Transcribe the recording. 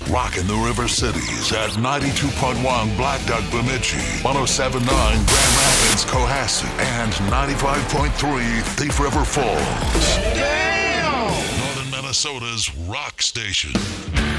Rockin' the River Cities at 92.1 Black Duck Bemidji, 107.9 Grand Rapids Cohasset, and 95.3 Thief River Falls. Damn! Northern Minnesota's rock station.